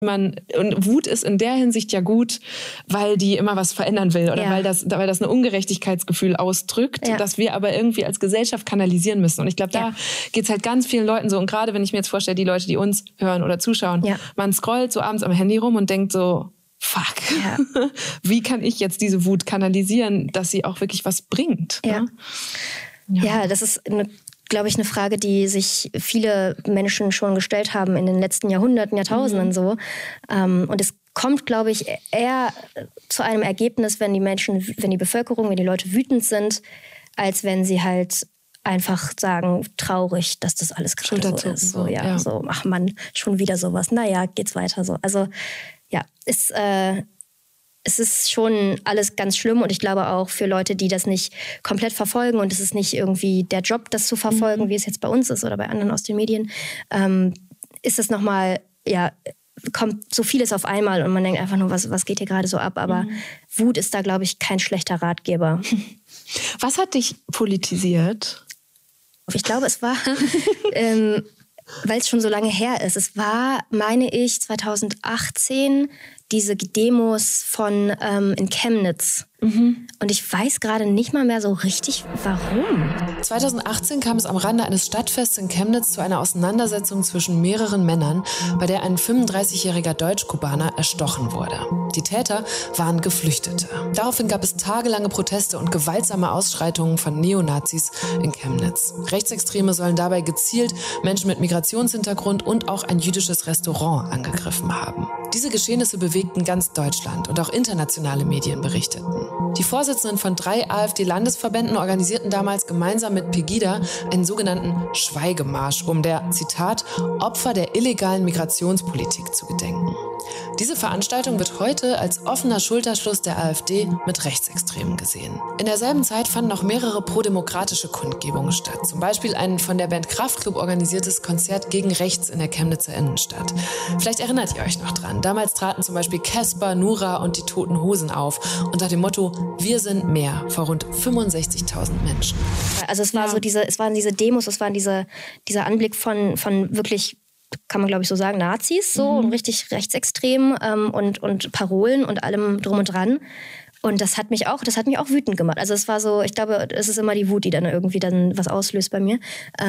Und Wut ist in der Hinsicht ja gut, weil die immer was verändern will oder weil das ein Ungerechtigkeitsgefühl ausdrückt, das wir aber irgendwie als Gesellschaft kanalisieren müssen. Und ich glaube, da geht's halt ganz vielen Leuten so. Und gerade wenn ich mir jetzt vorstelle, die Leute, die uns hören oder zuschauen, man scrollt so abends am Handy rum und denkt so, fuck, wie kann ich jetzt diese Wut kanalisieren, dass sie auch wirklich was bringt? Ja, das ist glaube ich, eine Frage, die sich viele Menschen schon gestellt haben in den letzten Jahrhunderten, Jahrtausenden so. Und es kommt, glaube ich, eher zu einem Ergebnis, wenn die Bevölkerung, wenn die Leute wütend sind, als wenn sie halt einfach sagen, traurig, dass das alles gerade so ist. So, ach Mann, schon wieder sowas. Naja, geht's weiter so. Also ja, es ist schon alles ganz schlimm und ich glaube auch für Leute, die das nicht komplett verfolgen und es ist nicht irgendwie der Job, das zu verfolgen, wie es jetzt bei uns ist oder bei anderen aus den Medien, ist es nochmal, kommt so vieles auf einmal und man denkt einfach nur, was geht hier gerade so ab? Aber Wut ist da, glaube ich, kein schlechter Ratgeber. Was hat dich politisiert? Ich glaube, es war... weil es schon so lange her ist. Es war, meine ich, 2018 diese Demos in Chemnitz. Und ich weiß gerade nicht mal mehr so richtig, warum. 2018 kam es am Rande eines Stadtfests in Chemnitz zu einer Auseinandersetzung zwischen mehreren Männern, bei der ein 35-jähriger Deutsch-Kubaner erstochen wurde. Die Täter waren Geflüchtete. Daraufhin gab es tagelange Proteste und gewaltsame Ausschreitungen von Neonazis in Chemnitz. Rechtsextreme sollen dabei gezielt Menschen mit Migrationshintergrund und auch ein jüdisches Restaurant angegriffen haben. Diese Geschehnisse bewegten ganz Deutschland und auch internationale Medien berichteten. Die Vorsitzenden von 3 AfD-Landesverbänden organisierten damals gemeinsam mit Pegida einen sogenannten Schweigemarsch, um der, Zitat, Opfer der illegalen Migrationspolitik zu gedenken. Diese Veranstaltung wird heute als offener Schulterschluss der AfD mit Rechtsextremen gesehen. In derselben Zeit fanden auch mehrere prodemokratische Kundgebungen statt. Zum Beispiel ein von der Band Kraftklub organisiertes Konzert gegen rechts in der Chemnitzer Innenstadt. Vielleicht erinnert ihr euch noch dran. Damals traten zum Beispiel Casper, Nura und die Toten Hosen auf unter dem Motto Wir sind mehr vor rund 65.000 Menschen. Also es waren diese Demos, es waren dieser Anblick von wirklich, kann man glaube ich so sagen, Nazis, so richtig rechtsextrem und Parolen und allem drum und dran. Und das hat mich auch wütend gemacht. Also es war so, ich glaube, es ist immer die Wut, die dann irgendwie dann was auslöst bei mir.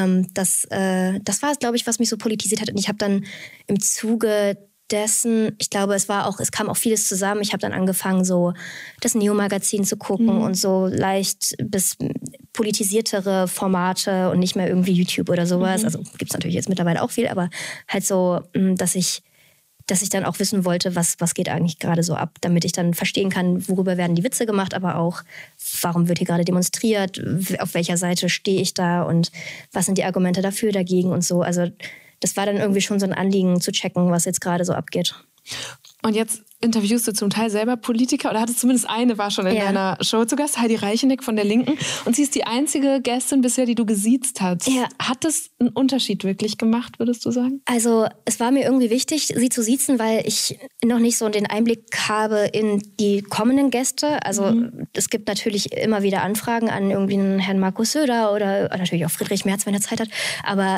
Das war, glaube ich, was mich so politisiert hat. Und ich habe dann im Zuge dessen, ich glaube, es kam auch vieles zusammen. Ich habe dann angefangen, so das Neo-Magazin zu gucken und so leicht bis politisiertere Formate und nicht mehr irgendwie YouTube oder sowas. Also gibt es natürlich jetzt mittlerweile auch viel, aber halt so, dass ich dann auch wissen wollte, was geht eigentlich gerade so ab, damit ich dann verstehen kann, worüber werden die Witze gemacht, aber auch, warum wird hier gerade demonstriert, auf welcher Seite stehe ich da und was sind die Argumente dafür, dagegen und so. Also das war dann irgendwie schon so ein Anliegen zu checken, was jetzt gerade so abgeht. Und jetzt interviewst du zum Teil selber Politiker oder hattest zumindest eine, war schon in deiner Show zu Gast, Heidi Reicheneck von der Linken. Und sie ist die einzige Gästin bisher, die du gesiezt hast. Ja. Hat das einen Unterschied wirklich gemacht, würdest du sagen? Also es war mir irgendwie wichtig, sie zu siezen, weil ich noch nicht so den Einblick habe in die kommenden Gäste. Also es gibt natürlich immer wieder Anfragen an irgendwie einen Herrn Markus Söder oder natürlich auch Friedrich Merz, wenn er Zeit hat. Aber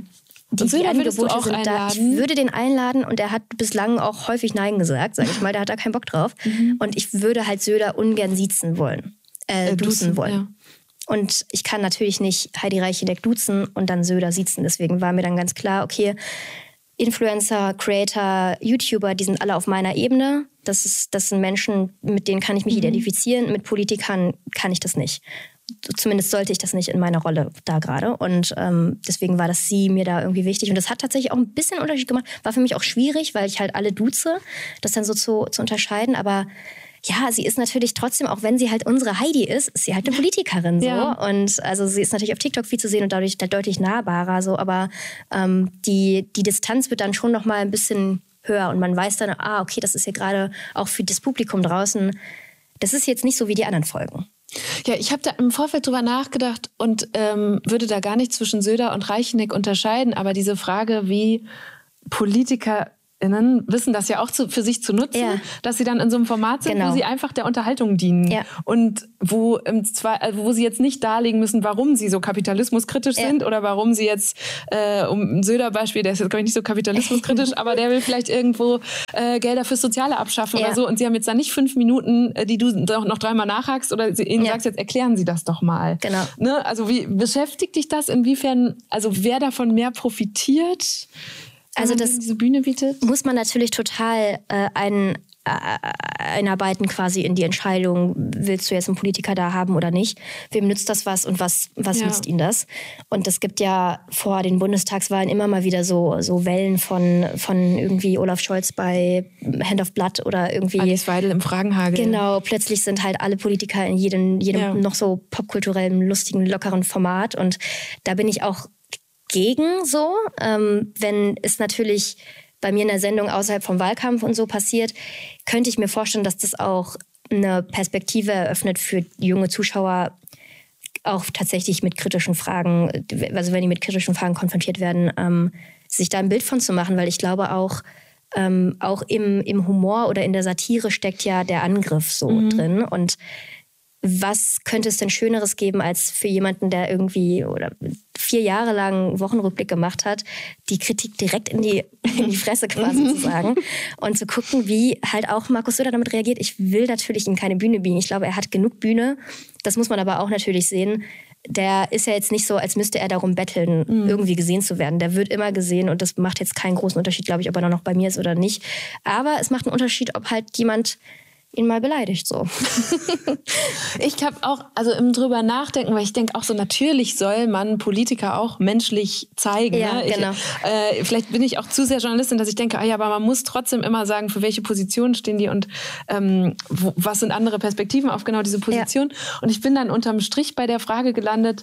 die Angebote sind da. Ich würde den einladen und er hat bislang auch häufig Nein gesagt, sage ich mal. Der hat da keinen Bock drauf. Und ich würde halt Söder ungern duzen wollen. Ja. Und ich kann natürlich nicht Heidi Reicheneck duzen und dann Söder siezen. Deswegen war mir dann ganz klar, okay, Influencer, Creator, YouTuber, die sind alle auf meiner Ebene. Das sind Menschen, mit denen kann ich mich identifizieren. Mit Politikern kann ich das nicht. Zumindest sollte ich das nicht in meiner Rolle da gerade. Und deswegen war das sie mir da irgendwie wichtig. Und das hat tatsächlich auch ein bisschen Unterschied gemacht. War für mich auch schwierig, weil ich halt alle duze, das dann so zu unterscheiden. Aber ja, sie ist natürlich trotzdem, auch wenn sie halt unsere Heidi ist sie halt eine Politikerin. So. Ja. Und also sie ist natürlich auf TikTok viel zu sehen und dadurch deutlich nahbarer. So. Aber die Distanz wird dann schon noch mal ein bisschen höher. Und man weiß dann, okay, das ist hier gerade auch für das Publikum draußen, das ist jetzt nicht so wie die anderen Folgen. Ja, ich habe da im Vorfeld drüber nachgedacht und würde da gar nicht zwischen Söder und Reicheneck unterscheiden. Aber diese Frage, wie Politiker wissen das ja auch für sich zu nutzen, dass sie dann in so einem Format sind, wo sie einfach der Unterhaltung dienen. Ja. Und wo sie jetzt nicht darlegen müssen, warum sie so kapitalismuskritisch sind oder warum sie jetzt, um ein Söder-Beispiel, der ist jetzt, glaube ich, nicht so kapitalismuskritisch, aber der will vielleicht irgendwo Gelder fürs Soziale abschaffen oder so. Und sie haben jetzt da nicht 5 Minuten, die du noch 3-mal nachhakst oder ihnen sagst, jetzt erklären sie das doch mal. Genau. Ne? Also wie beschäftigt dich das? Inwiefern, also wer davon mehr profitiert? Also das diese Bühne bietet? Muss man natürlich total einarbeiten quasi in die Entscheidung, willst du jetzt einen Politiker da haben oder nicht? Wem nützt das was und was nützt ihnen das? Und es gibt ja vor den Bundestagswahlen immer mal wieder so Wellen von irgendwie Olaf Scholz bei Hand of Blood oder irgendwie Alice Weidel im Fragenhagel. Genau, plötzlich sind halt alle Politiker in jedem noch so popkulturellen, lustigen, lockeren Format. Und da bin ich auch gegen so, wenn es natürlich bei mir in der Sendung außerhalb vom Wahlkampf und so passiert, könnte ich mir vorstellen, dass das auch eine Perspektive eröffnet für junge Zuschauer, auch tatsächlich mit kritischen Fragen, also wenn die mit kritischen Fragen konfrontiert werden, sich da ein Bild von zu machen, weil ich glaube auch im Humor oder in der Satire steckt ja der Angriff so drin. Und was könnte es denn Schöneres geben, als für jemanden, der irgendwie oder 4 Jahre lang Wochenrückblick gemacht hat, die Kritik direkt in die Fresse quasi zu sagen und zu gucken, wie halt auch Markus Söder damit reagiert. Ich will natürlich ihm keine Bühne bieten. Ich glaube, er hat genug Bühne. Das muss man aber auch natürlich sehen. Der ist ja jetzt nicht so, als müsste er darum betteln, irgendwie gesehen zu werden. Der wird immer gesehen und das macht jetzt keinen großen Unterschied, glaube ich, ob er dann noch bei mir ist oder nicht. Aber es macht einen Unterschied, ob halt jemand ihn mal beleidigt, so. Ich habe auch, also im drüber nachdenken, weil ich denke auch so, natürlich soll man Politiker auch menschlich zeigen. Ja, ne? genau. Vielleicht bin ich auch zu sehr Journalistin, dass ich denke, aber man muss trotzdem immer sagen, für welche Position stehen die und was sind andere Perspektiven auf genau diese Position. Ja. Und ich bin dann unterm Strich bei der Frage gelandet,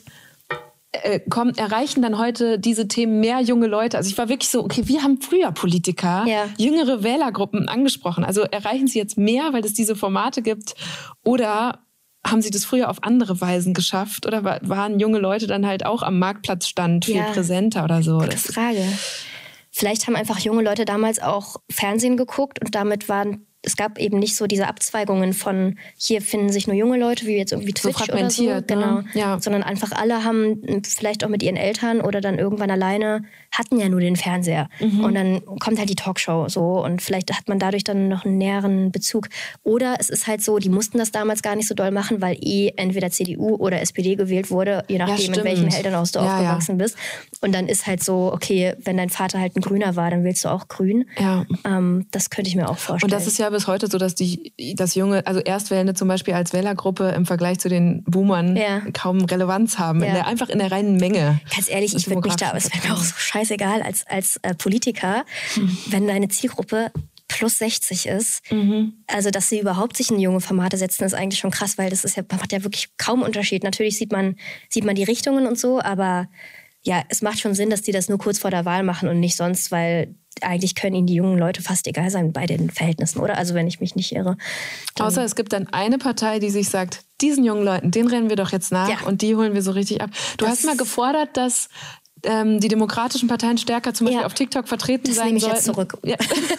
erreichen dann heute diese Themen mehr junge Leute? Also ich war wirklich so, okay, wir haben früher Politiker, jüngere Wählergruppen angesprochen. Also erreichen sie jetzt mehr, weil es diese Formate gibt? Oder haben sie das früher auf andere Weisen geschafft? Oder waren junge Leute dann halt auch am Marktplatzstand viel präsenter oder so? Gute Frage. Vielleicht haben einfach junge Leute damals auch Fernsehen geguckt und damit es gab eben nicht so diese Abzweigungen von, hier finden sich nur junge Leute, wie jetzt irgendwie Twitch so oder so. Genau. Ne? Ja. Sondern einfach alle haben, vielleicht auch mit ihren Eltern oder dann irgendwann alleine, hatten ja nur den Fernseher. Und dann kommt halt die Talkshow so und vielleicht hat man dadurch dann noch einen näheren Bezug. Oder es ist halt so, die mussten das damals gar nicht so doll machen, weil entweder CDU oder SPD gewählt wurde, je nachdem, in welchem Elternhaus du aufgewachsen bist. Und dann ist halt so, okay, wenn dein Vater halt ein Grüner war, dann willst du auch grün. Ja. Das könnte ich mir auch vorstellen. Und das ist ja bis heute so, dass das junge, also Erstwählende zum Beispiel als Wählergruppe im Vergleich zu den Boomern kaum Relevanz haben. Einfach in der reinen Menge. Ganz ehrlich, ich würde mich da, es wäre mir auch so scheißegal als Politiker, wenn deine Zielgruppe plus 60 ist. Also, dass sie überhaupt sich in junge Formate setzen, ist eigentlich schon krass, weil das macht ja wirklich kaum Unterschied. Natürlich sieht man die Richtungen und so, aber ja, es macht schon Sinn, dass die das nur kurz vor der Wahl machen und nicht sonst, weil eigentlich können ihnen die jungen Leute fast egal sein bei den Verhältnissen, oder? Also wenn ich mich nicht irre. Außer es gibt dann eine Partei, die sich sagt, diesen jungen Leuten, denen rennen wir doch jetzt nach und die holen wir so richtig ab. Du hast mal gefordert, dass die demokratischen Parteien stärker zum Beispiel auf TikTok vertreten sein sollten. Das nehme ich jetzt zurück. Ja.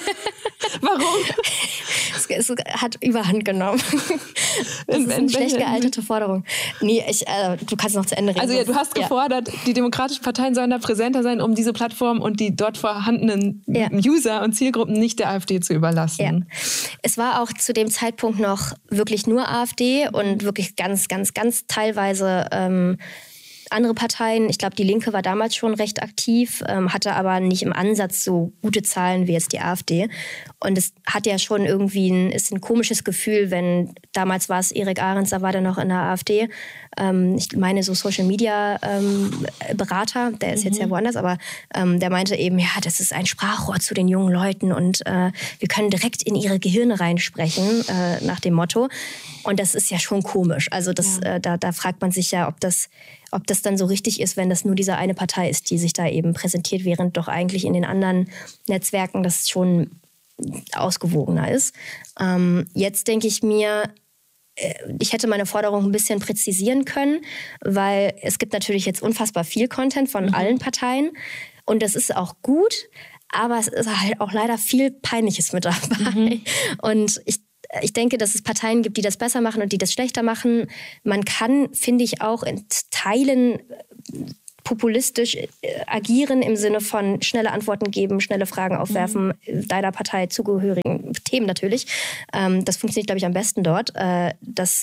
Warum? Es hat Überhand genommen. Das ist eine schlecht gealterte Forderung. Nee, du kannst noch zu Ende reden. Also du hast gefordert, die demokratischen Parteien sollen da präsenter sein, um diese Plattform und die dort vorhandenen User und Zielgruppen nicht der AfD zu überlassen. Ja. Es war auch zu dem Zeitpunkt noch wirklich nur AfD und wirklich ganz, ganz, ganz teilweise andere Parteien. Ich glaube, die Linke war damals schon recht aktiv, hatte aber nicht im Ansatz so gute Zahlen wie jetzt die AfD. Und es hat ja schon irgendwie ist ein komisches Gefühl, wenn damals war es Erik Ahrens, da war der noch in der AfD. Ich meine so Social Media Berater, der ist jetzt ja woanders, aber der meinte eben, ja, das ist ein Sprachrohr zu den jungen Leuten und wir können direkt in ihre Gehirne reinsprechen, nach dem Motto. Und das ist ja schon komisch. Also da fragt man sich ja, ob das dann so richtig ist, wenn das nur diese eine Partei ist, die sich da eben präsentiert, während doch eigentlich in den anderen Netzwerken das schon ausgewogener ist. Jetzt denke ich mir, ich hätte meine Forderung ein bisschen präzisieren können, weil es gibt natürlich jetzt unfassbar viel Content von allen Parteien und das ist auch gut, Aber es ist halt auch leider viel Peinliches mit dabei. Und ich denke, dass es Parteien gibt, die das besser machen und die das schlechter machen. Man kann, finde ich, auch in Teilen populistisch agieren im Sinne von schnelle Antworten geben, schnelle Fragen aufwerfen, deiner Partei zugehörigen Themen natürlich. Das funktioniert, glaube ich, am besten dort. Das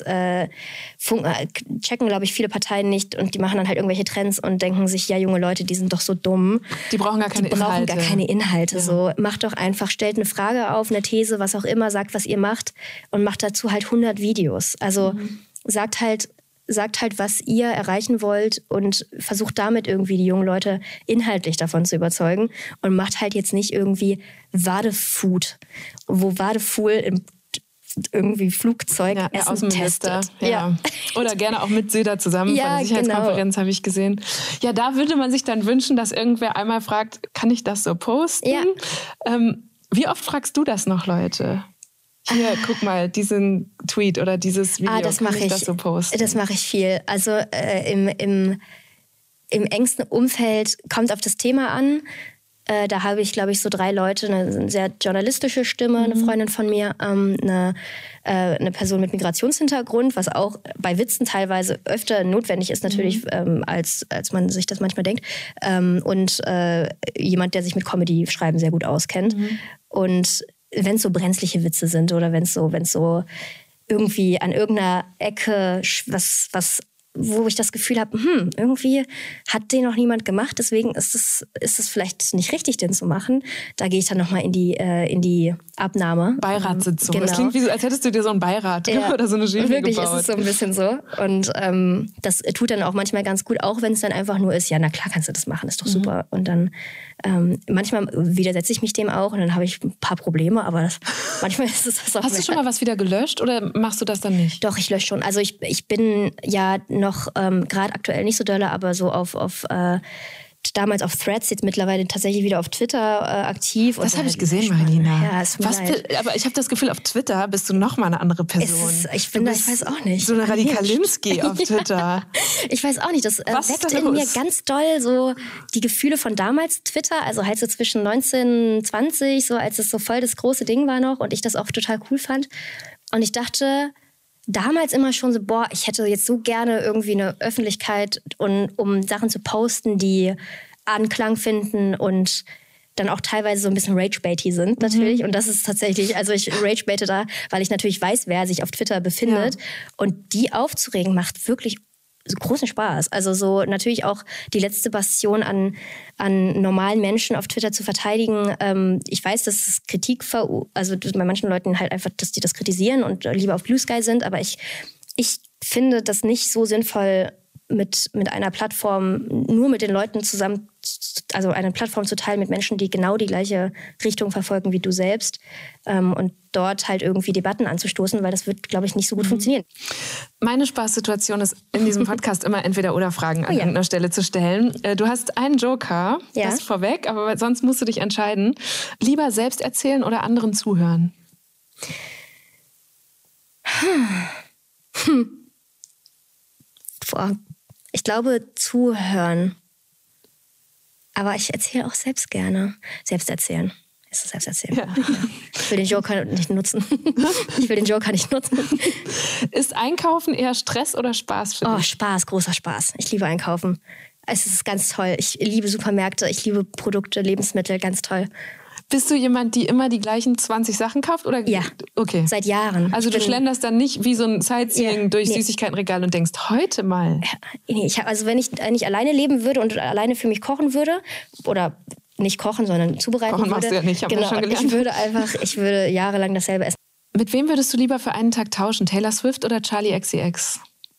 checken, glaube ich, viele Parteien nicht und die machen dann halt irgendwelche Trends und denken sich, ja, junge Leute, die sind doch so dumm. Die brauchen gar keine Inhalte. Ja. So, macht doch einfach, stellt eine Frage auf, eine These, was auch immer, sagt, was ihr macht und macht dazu halt 100 Videos. Also sagt halt, was ihr erreichen wollt und versucht damit irgendwie die jungen Leute inhaltlich davon zu überzeugen und macht halt jetzt nicht irgendwie Wadefood, wo Wadefuhl im irgendwie Flugzeug Essen testet. Ja. Oder gerne auch mit Söder zusammen von der Sicherheitskonferenz, habe ich gesehen. Ja, da würde man sich dann wünschen, dass irgendwer einmal fragt, kann ich das so posten? Ja. Wie oft fragst du das noch, Leute? Hier, guck mal, diesen Tweet oder dieses Video, das mache ich. Das so posten? Das mache ich viel. Also im engsten Umfeld kommt auf das Thema an. Da habe ich, glaube ich, so 3 Leute, eine sehr journalistische Stimme, eine Freundin von mir, eine Person mit Migrationshintergrund, was auch bei Witzen teilweise öfter notwendig ist natürlich, als man sich das manchmal denkt. Und jemand, der sich mit Comedy-Schreiben sehr gut auskennt. Und wenn es so brenzliche Witze sind oder wenn es so irgendwie an irgendeiner Ecke wo ich das Gefühl habe, irgendwie hat den noch niemand gemacht, deswegen ist es vielleicht nicht richtig, den zu machen. Da gehe ich dann nochmal in die Abnahme. Beiratssitzung. Genau. Das klingt wie, als hättest du dir so einen Beirat oder so eine Jury wirklich gebaut. Ist es so ein bisschen so. Und das tut dann auch manchmal ganz gut, auch wenn es dann einfach nur ist, ja, na klar kannst du das machen, ist doch super. Und dann manchmal widersetze ich mich dem auch und dann habe ich ein paar Probleme, aber manchmal ist es das auch. Hast du schon mal was wieder gelöscht oder machst du das dann nicht? Doch, ich lösche schon. Also ich bin ja noch gerade aktuell nicht so dolle, aber so auf damals auf Threads, jetzt mittlerweile tatsächlich wieder auf Twitter aktiv. Das habe ich gesehen, Marlina. Ja, ist mir leid. Aber ich habe das Gefühl, auf Twitter bist du noch mal eine andere Person. Ich weiß auch nicht. So eine Radikalinski auf Twitter. Ich weiß auch nicht, das weckt in mir ganz doll so die Gefühle von damals Twitter, also halt so zwischen 19 und 20, so als es so voll das große Ding war noch und ich das auch total cool fand. Und ich dachte damals immer schon so, ich hätte jetzt so gerne irgendwie eine Öffentlichkeit, um Sachen zu posten, die Anklang finden und dann auch teilweise so ein bisschen Rage-baity sind natürlich. Und das ist tatsächlich, also ich rage-baite da, weil ich natürlich weiß, wer sich auf Twitter befindet. Ja. Und die aufzuregen macht wirklich so großen Spaß. Also so natürlich auch die letzte Bastion an normalen Menschen auf Twitter zu verteidigen. Ich weiß, dass es Kritik also bei manchen Leuten halt einfach, dass die das kritisieren und lieber auf Blue Sky sind, aber ich finde das nicht so sinnvoll, mit einer Plattform nur mit den Leuten zusammen, also eine Plattform zu teilen mit Menschen, die genau die gleiche Richtung verfolgen wie du selbst und dort halt irgendwie Debatten anzustoßen, weil das wird, glaube ich, nicht so gut funktionieren. Meine Spaßsituation ist, in diesem Podcast immer Entweder-oder-Fragen an irgendeiner Stelle zu stellen. Du hast einen Joker, das ist vorweg, aber sonst musst du dich entscheiden. Lieber selbst erzählen oder anderen zuhören? Ich glaube, zuhören. Aber ich erzähle auch selbst gerne. Selbst erzählen. Ist das selbst erzählen? Ja. Ich will den Joker nicht nutzen. Ist Einkaufen eher Stress oder Spaß für dich? Oh, Spaß, großer Spaß. Ich liebe Einkaufen. Es ist ganz toll. Ich liebe Supermärkte, ich liebe Produkte, Lebensmittel, ganz toll. Bist du jemand, die immer die gleichen 20 Sachen kauft? Oder? Ja, okay. Seit Jahren. Also du schlenderst dann nicht wie so ein Sightseeing durch Süßigkeitenregal und denkst, heute mal. Nee, also wenn ich nicht alleine leben würde und alleine für mich kochen würde, oder nicht kochen, sondern zubereiten kochen würde. Machst du ja nicht, haben wir schon gelernt. Ich würde jahrelang dasselbe essen. Mit wem würdest du lieber für einen Tag tauschen? Taylor Swift oder Charli XCX?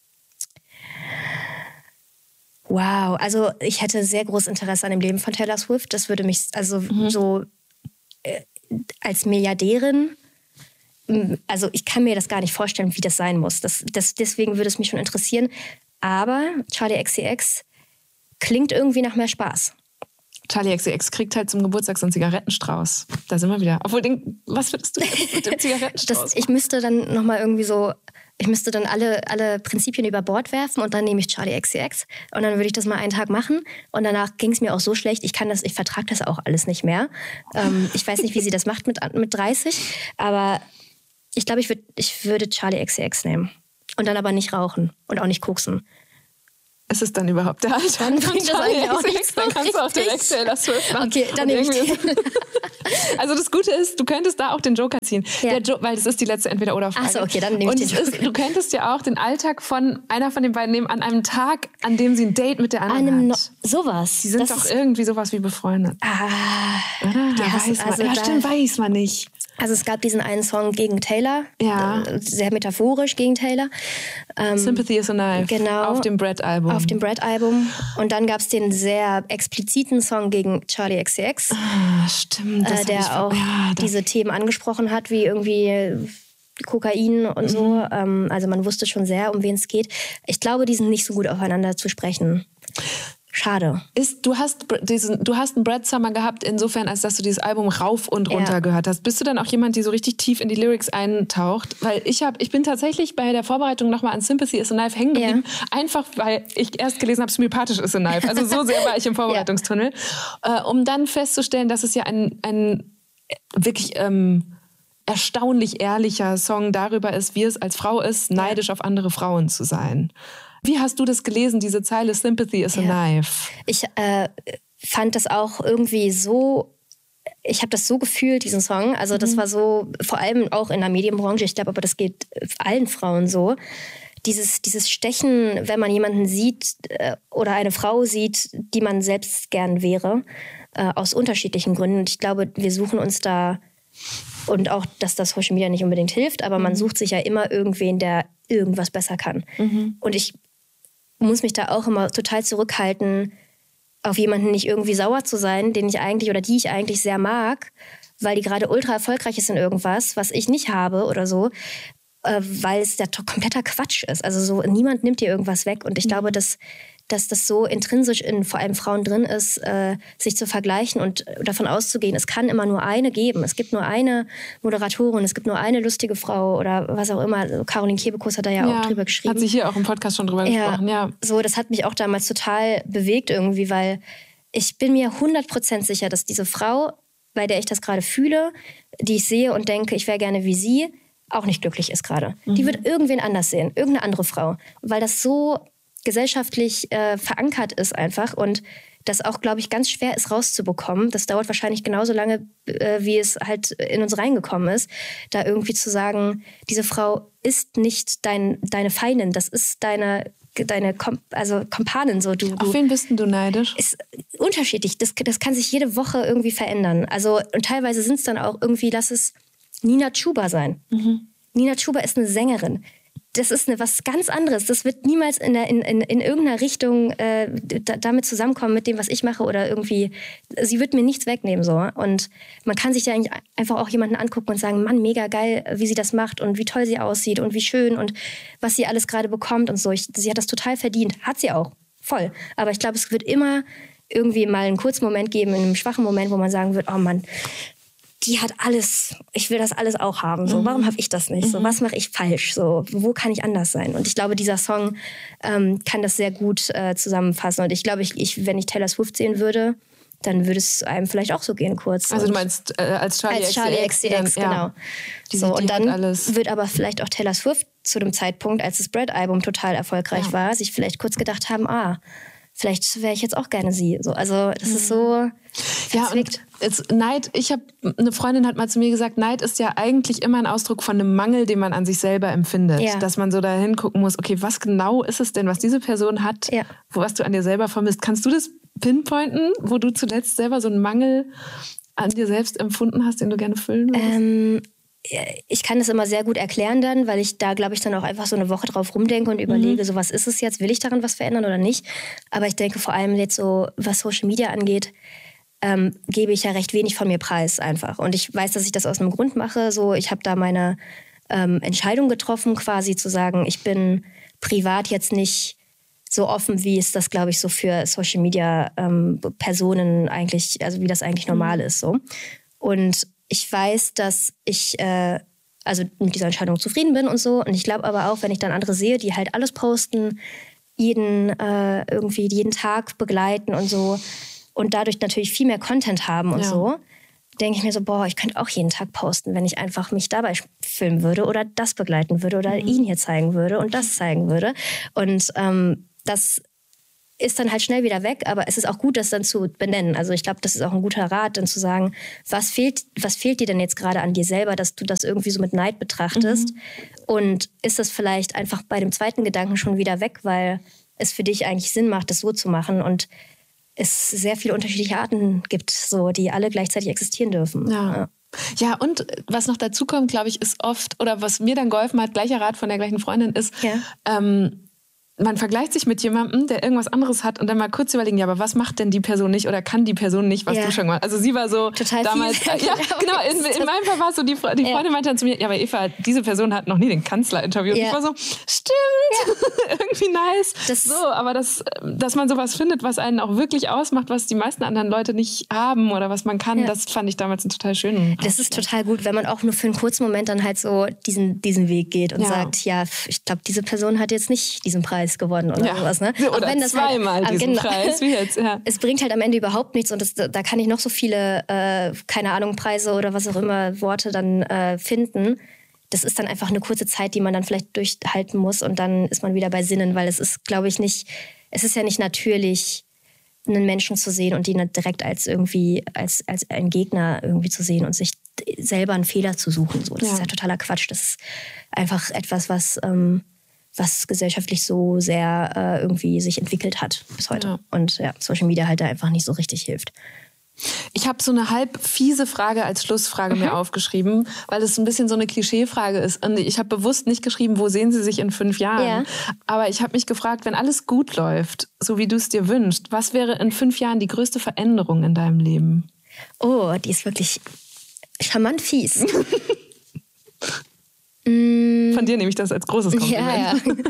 Wow, also ich hätte sehr großes Interesse an dem Leben von Taylor Swift. Das würde mich so als Milliardärin, also ich kann mir das gar nicht vorstellen, wie das sein muss. Deswegen würde es mich schon interessieren. Aber Charli XCX klingt irgendwie nach mehr Spaß. Charli XCX kriegt halt zum Geburtstag so einen Zigarettenstrauß. Da sind wir wieder. Obwohl, was würdest du jetzt mit dem Zigarettenstrauß? Ich müsste dann nochmal irgendwie so, ich müsste dann alle Prinzipien über Bord werfen und dann nehme ich Charli XCX und dann würde ich das mal einen Tag machen und danach ging es mir auch so schlecht, ich vertrage das auch alles nicht mehr. Ich weiß nicht, wie sie das macht mit 30, aber ich glaube, ich würde Charli XCX nehmen und dann aber nicht rauchen und auch nicht koksen. Ist es dann überhaupt der Alter? Dann bringt das eigentlich auch nichts. Dann kannst du auch direkt Taylor Swift machen. Okay, dann nehme ich den. Also das Gute ist, du könntest da auch den Joker ziehen. Ja. Weil das ist die letzte Entweder-oder-Frage. Achso, okay, dann nehme ich den Joker. Du könntest ja auch den Alltag von einer von den beiden nehmen an einem Tag, an dem sie ein Date mit der anderen hat. Sowas. Die sind doch irgendwie sowas wie befreundet. Oder? Weiß man nicht. Also es gab diesen einen Song gegen Taylor, sehr metaphorisch gegen Taylor. Sympathy is a Knife, genau, auf dem Bread-Album. Auf dem Bread-Album. Und dann gab es den sehr expliziten Song gegen Charli XCX. Stimmt. Der auch diese Themen angesprochen hat, wie irgendwie Kokain und so. Also man wusste schon sehr, um wen es geht. Ich glaube, die sind nicht so gut aufeinander zu sprechen. Schade. Du hast einen Brad Summer gehabt, insofern, als dass du dieses Album rauf und runter gehört hast. Bist du dann auch jemand, die so richtig tief in die Lyrics eintaucht? Weil ich bin tatsächlich bei der Vorbereitung nochmal an Sympathy is a Knife hängen geblieben. Einfach, weil ich erst gelesen habe, Sympathisch is a Knife. Also so sehr war ich im Vorbereitungstunnel. Um dann festzustellen, dass es ja ein wirklich erstaunlich ehrlicher Song darüber ist, wie es als Frau ist, neidisch auf andere Frauen zu sein. Wie hast du das gelesen, diese Zeile Sympathy is a Knife? Ich fand das auch irgendwie so, ich habe das so gefühlt, diesen Song. Also das war so, vor allem auch in der Medienbranche, ich glaube aber das geht allen Frauen so. Dieses Stechen, wenn man jemanden sieht oder eine Frau sieht, die man selbst gern wäre, aus unterschiedlichen Gründen. Und ich glaube, wir suchen uns da, und auch, dass das Social Media nicht unbedingt hilft, aber man sucht sich ja immer irgendwen, der irgendwas besser kann. Und ich muss mich da auch immer total zurückhalten, auf jemanden nicht irgendwie sauer zu sein, den ich eigentlich oder die ich eigentlich sehr mag, weil die gerade ultra erfolgreich ist in irgendwas, was ich nicht habe oder so, weil es ja kompletter Quatsch ist. Also so, niemand nimmt dir irgendwas weg. Und ich glaube, dass das so intrinsisch in vor allem Frauen drin ist, sich zu vergleichen und davon auszugehen, es kann immer nur eine geben. Es gibt nur eine Moderatorin, es gibt nur eine lustige Frau oder was auch immer. Caroline Kebekus hat da ja auch drüber geschrieben. Hat sie hier auch im Podcast schon drüber gesprochen, ja. So, das hat mich auch damals total bewegt irgendwie, weil ich bin mir 100% sicher, dass diese Frau, bei der ich das gerade fühle, die ich sehe und denke, ich wäre gerne wie sie, auch nicht glücklich ist gerade. Die wird irgendwen anders sehen, irgendeine andere Frau. Weil das so gesellschaftlich verankert ist einfach und das auch, glaube ich, ganz schwer ist rauszubekommen. Das dauert wahrscheinlich genauso lange, wie es halt in uns reingekommen ist, da irgendwie zu sagen, diese Frau ist nicht deine Feindin, das ist deine Kompanin. So, auf wen bist denn du neidisch? Ist unterschiedlich. Das kann sich jede Woche irgendwie verändern. Also, und teilweise sind es dann auch irgendwie, lass es Nina Chuba sein. Nina Chuba ist eine Sängerin. Das ist was ganz anderes. Das wird niemals in irgendeiner Richtung damit zusammenkommen mit dem, was ich mache oder irgendwie. Sie wird mir nichts wegnehmen so. Und man kann sich ja eigentlich einfach auch jemanden angucken und sagen, Mann, mega geil, wie sie das macht und wie toll sie aussieht und wie schön und was sie alles gerade bekommt und so. Sie hat das total verdient. Hat sie auch. Voll. Aber ich glaube, es wird immer irgendwie mal einen kurzen Moment geben, in einem schwachen Moment, wo man sagen wird, oh Mann, die hat alles, ich will das alles auch haben. So, warum habe ich das nicht? So, was mache ich falsch? So, wo kann ich anders sein? Und ich glaube, dieser Song kann das sehr gut zusammenfassen. Und ich glaube, wenn ich Taylor Swift sehen würde, dann würde es einem vielleicht auch so gehen kurz. Also du meinst als Charli XCX, genau. So, und dann wird aber vielleicht auch Taylor Swift zu dem Zeitpunkt, als das Bread-Album total erfolgreich war, sich vielleicht kurz gedacht haben, vielleicht wäre ich jetzt auch gerne sie. So, also das ist so verzwickt. Neid, eine Freundin hat mal zu mir gesagt, Neid ist ja eigentlich immer ein Ausdruck von einem Mangel, den man an sich selber empfindet. Ja. Dass man so da hingucken muss, okay, was genau ist es denn, was diese Person hat, was du an dir selber vermisst. Kannst du das pinpointen, wo du zuletzt selber so einen Mangel an dir selbst empfunden hast, den du gerne füllen würdest? Ich kann das immer sehr gut erklären dann, weil ich da, glaube ich, dann auch einfach so eine Woche drauf rumdenke und überlege, so was ist es jetzt, will ich daran was verändern oder nicht? Aber ich denke vor allem jetzt so, was Social Media angeht, gebe ich ja recht wenig von mir preis einfach. Und ich weiß, dass ich das aus einem Grund mache. So, ich habe da meine Entscheidung getroffen, quasi zu sagen, ich bin privat jetzt nicht so offen, wie es das, glaube ich, so für Social Media Personen eigentlich, also wie das eigentlich normal ist. So. Und ich weiß, dass ich also mit dieser Entscheidung zufrieden bin und so. Und ich glaube aber auch, wenn ich dann andere sehe, die halt alles posten, jeden Tag begleiten und so und dadurch natürlich viel mehr Content haben und so, denke ich mir so, boah, ich könnte auch jeden Tag posten, wenn ich einfach mich dabei filmen würde oder das begleiten würde oder ihn hier zeigen würde und das zeigen würde. Und das ist dann halt schnell wieder weg, aber es ist auch gut, das dann zu benennen. Also ich glaube, das ist auch ein guter Rat, dann zu sagen, was fehlt dir denn jetzt gerade an dir selber, dass du das irgendwie so mit Neid betrachtest? Und ist das vielleicht einfach bei dem zweiten Gedanken schon wieder weg, weil es für dich eigentlich Sinn macht, das so zu machen und es sehr viele unterschiedliche Arten gibt, so, die alle gleichzeitig existieren dürfen. Ja, und was noch dazu kommt, glaube ich, ist oft, oder was mir dann geholfen hat, gleicher Rat von der gleichen Freundin ist, man vergleicht sich mit jemandem, der irgendwas anderes hat und dann mal kurz überlegen, ja, aber was macht denn die Person nicht oder kann die Person nicht, was du schon mal... Also sie war so total damals... genau, in meinem Fall war es so, die Freundin meinte dann zu mir, ja, aber Eva, diese Person hat noch nie den Kanzler interviewt. Ich war so, stimmt, irgendwie nice. Aber dass man sowas findet, was einen auch wirklich ausmacht, was die meisten anderen Leute nicht haben oder was man kann, das fand ich damals einen total schönen... Das ist total gut, wenn man auch nur für einen kurzen Moment dann halt so diesen Weg geht und sagt, ja, ich glaube, diese Person hat jetzt nicht diesen Preis gewonnen oder sowas. Ne? Oder wenn das zweimal halt, diesen Preis, wie jetzt. Ja. Es bringt halt am Ende überhaupt nichts und da kann ich noch so viele, keine Ahnung, Preise oder was auch immer, Worte dann finden. Das ist dann einfach eine kurze Zeit, die man dann vielleicht durchhalten muss und dann ist man wieder bei Sinnen, weil es ist, glaube ich, es ist ja nicht natürlich, einen Menschen zu sehen und ihn direkt als einen Gegner irgendwie zu sehen und sich selber einen Fehler zu suchen. So. Das ist ja totaler Quatsch. Das ist einfach etwas, was gesellschaftlich so sehr irgendwie sich entwickelt hat bis heute. Ja. Und Social Media halt da einfach nicht so richtig hilft. Ich habe so eine halb fiese Frage als Schlussfrage mir aufgeschrieben, weil es ein bisschen so eine Klischeefrage ist. Und ich habe bewusst nicht geschrieben, wo sehen Sie sich in 5 Jahren? Ja. Aber ich habe mich gefragt, wenn alles gut läuft, so wie du es dir wünschst, was wäre in 5 Jahren die größte Veränderung in deinem Leben? Oh, die ist wirklich charmant fies. Von dir nehme ich das als großes Kompliment.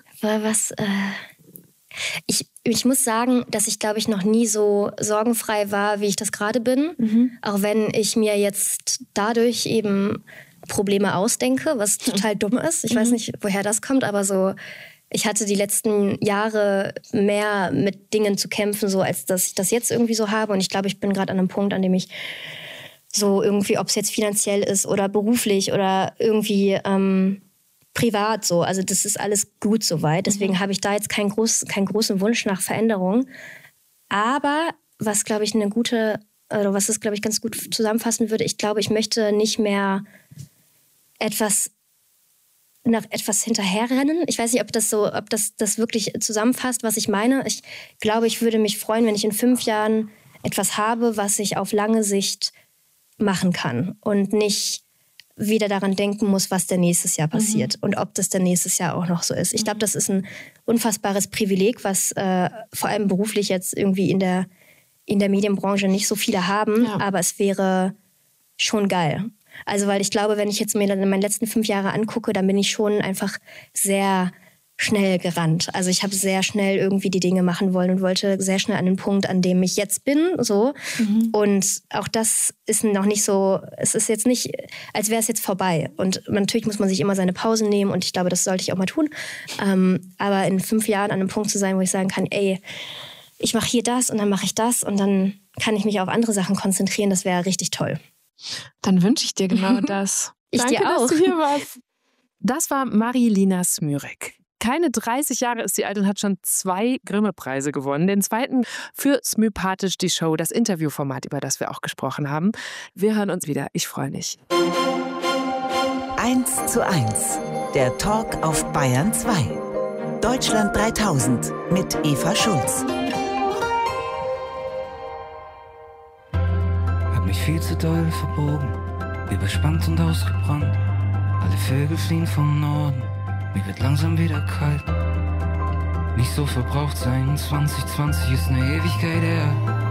Ich muss sagen, dass ich, glaube ich, noch nie so sorgenfrei war, wie ich das gerade bin. Auch wenn ich mir jetzt dadurch eben Probleme ausdenke, was total dumm ist. Ich weiß nicht, woher das kommt, aber so, ich hatte die letzten Jahre mehr mit Dingen zu kämpfen, so als dass ich das jetzt irgendwie so habe. Und ich glaube, ich bin gerade an einem Punkt, an dem ich so irgendwie, ob es jetzt finanziell ist oder beruflich oder irgendwie privat so. Also das ist alles gut soweit. Deswegen habe ich da jetzt keinen großen Wunsch nach Veränderung. Aber was, glaube ich, was es, glaube ich, ganz gut zusammenfassen würde, ich glaube, ich möchte nicht mehr nach etwas hinterherrennen. Ich weiß nicht, ob das wirklich zusammenfasst, was ich meine. Ich glaube, ich würde mich freuen, wenn ich in 5 Jahren etwas habe, was ich auf lange Sicht machen kann und nicht wieder daran denken muss, was denn nächstes Jahr passiert und ob das denn nächstes Jahr auch noch so ist. Ich glaube, das ist ein unfassbares Privileg, was vor allem beruflich jetzt irgendwie in der Medienbranche nicht so viele haben, aber es wäre schon geil. Also weil ich glaube, wenn ich jetzt mir dann meine letzten 5 Jahre angucke, dann bin ich schon einfach sehr schnell gerannt. Also ich habe sehr schnell irgendwie die Dinge machen wollen und wollte sehr schnell an den Punkt, an dem ich jetzt bin. So. Und auch das ist noch nicht so, es ist jetzt nicht, als wäre es jetzt vorbei. Und natürlich muss man sich immer seine Pausen nehmen und ich glaube, das sollte ich auch mal tun. Aber in 5 Jahren an einem Punkt zu sein, wo ich sagen kann, ey, ich mache hier das und dann mache ich das und dann kann ich mich auf andere Sachen konzentrieren, das wäre richtig toll. Dann wünsche ich dir genau das. Danke, dir auch. Dass du hier warst. Das war Marilina Smyrek. Keine 30 Jahre ist sie alt und hat schon 2 Grimme-Preise gewonnen. Den zweiten für Smypathisch, die Show, das Interviewformat, über das wir auch gesprochen haben. Wir hören uns wieder. Ich freue mich. 1:1, der Talk auf Bayern 2. Deutschland 3000 mit Eva Schulz. Hab mich viel zu doll verbogen, überspannt und ausgebrannt. Alle Vögel fliehen vom Norden. Mir wird langsam wieder kalt. Nicht so verbraucht sein, 2020 ist eine Ewigkeit her.